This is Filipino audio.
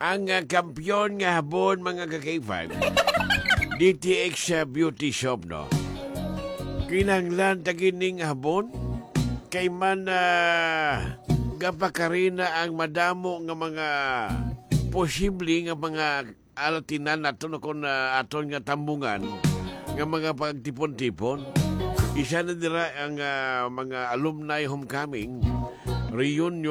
ang kampiyon nga habon mga ka-K5 DTX Beauty Shop, no? Kinanglan tagining habon kay man gapakarina ang madamo nga mga posible nga mga alatinan nato kung aton nga tambungan nga mga pagtipon-tipon. Isa na dira ang mga alumni homecoming reunion